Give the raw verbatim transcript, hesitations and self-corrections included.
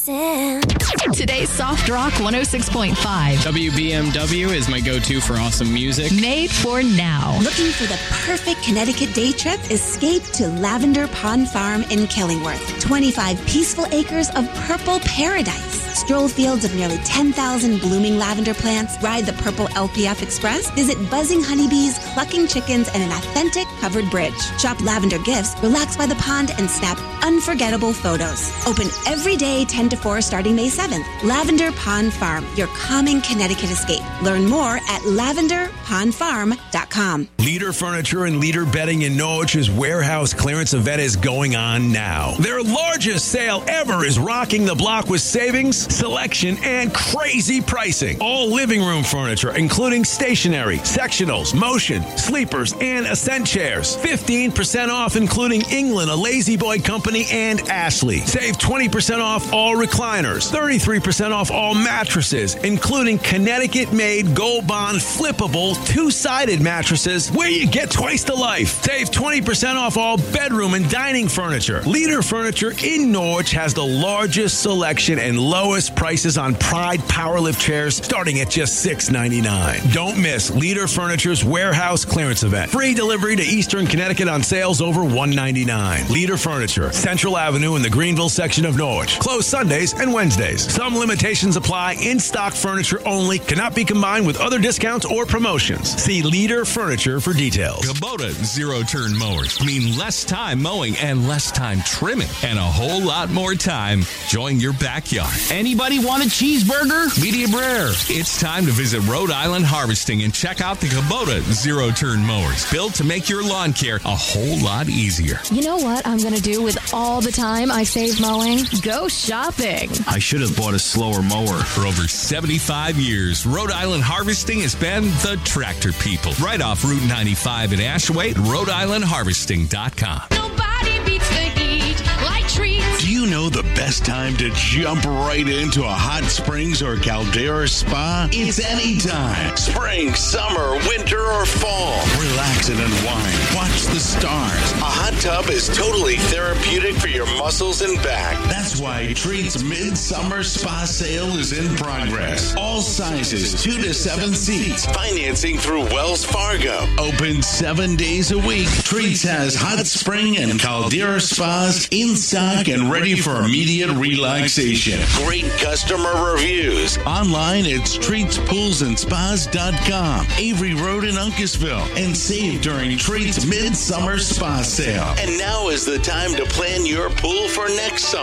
dancing. Today's Soft Rock one oh six point five. W B M W is my go-to for awesome music. Made for now. Looking for the perfect Connecticut day trip? Escape to Lavender Pond Farm in Killingworth. twenty-five peaceful acres of purple paradise. Stroll fields of nearly ten thousand blooming lavender plants. Ride the purple L P F Express. Visit buzzing honeybees, clucking chickens, and an authentic covered bridge. Shop lavender gifts, relax by the pond, and snap unforgettable photos. Open every day ten to four starting May seventh. Lavender Pond Farm, your calming Connecticut escape. Learn more at lavender pond farm dot com. Leader Furniture and Leader Bedding in Norwich's warehouse clearance event is going on now. Their largest sale ever is rocking the block with savings, selection, and crazy pricing. All living room furniture, including stationery, sectionals, motion, sleepers, and ascent chairs. fifteen percent off, including England, a Lazy Boy Company, and Ashley. Save twenty percent off all recliners. thirty-three percent off all mattresses, including Connecticut-made Gold Bond flippable two-sided mattresses where you get twice the life. Save twenty percent off all bedroom and dining furniture. Leader Furniture in Norwich has the largest selection and lowest prices on Pride Powerlift chairs starting at just six ninety-nine. Don't miss Leader Furniture's warehouse clearance event. Free delivery to Eastern Connecticut on sales over one ninety-nine. Leader Furniture, Central Avenue in the Greenville section of Norwich. Closed Sundays and Wednesdays. Some limitations apply. In-stock furniture only. Cannot be combined with other discounts or promotions. See Leader Furniture for details. Kubota zero-turn mowers mean less time mowing and less time trimming and a whole lot more time enjoying your backyard. Anybody want a cheeseburger? Medium rare. It's time to visit Rhode Island Harvesting and check out the Kubota zero-turn mowers, built to make your lawn care a whole lot easier. You know what I'm going to do with all the time I save mowing? Go shopping. I should have bought a slower mower. For over seventy-five years, Rhode Island Harvesting has been the tractor people. Right off Route ninety-five in Ashway, Rhode Island Harvesting dot com. Nobody beats the heat like treats. Do you know the best time to jump right into a hot springs or Caldera spa? It's any time. Spring, summer, winter, or fall. Relax and unwind. Watch the stars. A hot tub is totally therapeutic for your muscles and back. That's why Treat's Midsummer Spa Sale is in progress. All sizes, two to seven seats. Financing through Wells Fargo. Open seven days a week. Treat's has hot spring and Caldera spas in stock and ready for immediate relaxation. Great customer reviews. Online, it's treats pools and spas dot com. Avery Road in Uncasville. And save during Treat's Midsummer Spa Sale. And now is the time to plan your pool for next summer.